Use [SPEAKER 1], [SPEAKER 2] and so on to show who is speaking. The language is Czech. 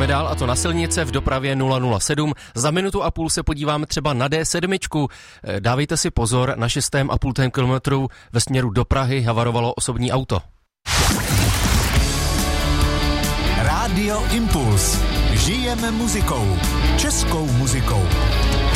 [SPEAKER 1] Jdeme dál, a to na silnice v dopravě 007. Za minutu a půl se podíváme třeba na D7. Dávejte si pozor, na 6,5 kilometru ve směru do Prahy havarovalo osobní auto.
[SPEAKER 2] Rádio Impuls. Žijeme muzikou. Českou muzikou.